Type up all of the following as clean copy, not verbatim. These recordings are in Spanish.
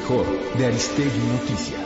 mejor de Aristegui Noticias.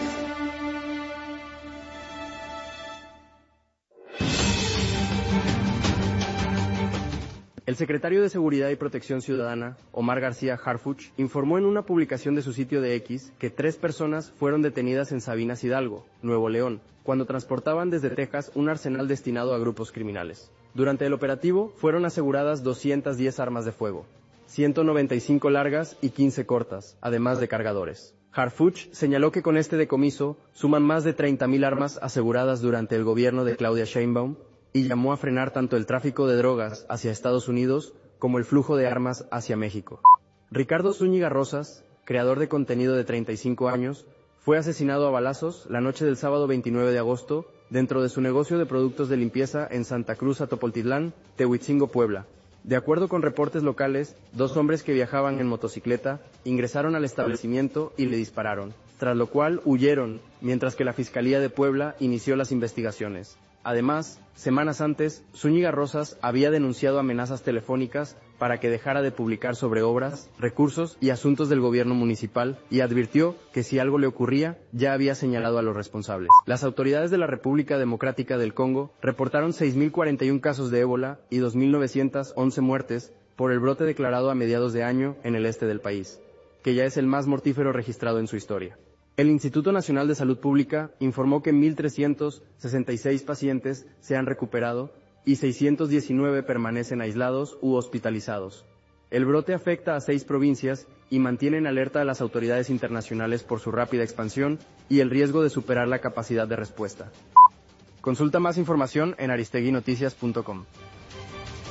El secretario de Seguridad y Protección Ciudadana, Omar García Harfuch, informó en una publicación de su sitio de X que 3 personas fueron detenidas en Sabinas Hidalgo, Nuevo León, cuando transportaban desde Texas un arsenal destinado a grupos criminales. Durante el operativo fueron aseguradas 210 armas de fuego, 195 largas y 15 cortas, además de cargadores. Harfuch señaló que con este decomiso suman más de 30.000 armas aseguradas durante el gobierno de Claudia Sheinbaum, y llamó a frenar tanto el tráfico de drogas hacia Estados Unidos como el flujo de armas hacia México. Ricardo Zúñiga Rosas, creador de contenido de 35 años, fue asesinado a balazos la noche del sábado 29 de agosto dentro de su negocio de productos de limpieza en Santa Cruz Atopoltitlán, Tehuitzingo, Puebla. De acuerdo con reportes locales, 2 hombres que viajaban en motocicleta ingresaron al establecimiento y le dispararon, tras lo cual huyeron, mientras que la Fiscalía de Puebla inició las investigaciones. Además, semanas antes, Zúñiga Rosas había denunciado amenazas telefónicas para que dejara de publicar sobre obras, recursos y asuntos del gobierno municipal y advirtió que si algo le ocurría, ya había señalado a los responsables. Las autoridades de la República Democrática del Congo reportaron 6.041 casos de ébola y 2.911 muertes por el brote declarado a mediados de año en el este del país, que ya es el más mortífero registrado en su historia. El Instituto Nacional de Salud Pública informó que 1.366 pacientes se han recuperado y 619 permanecen aislados u hospitalizados. El brote afecta a 6 provincias y mantiene en alerta a las autoridades internacionales por su rápida expansión y el riesgo de superar la capacidad de respuesta. Consulta más información en aristeguinoticias.com.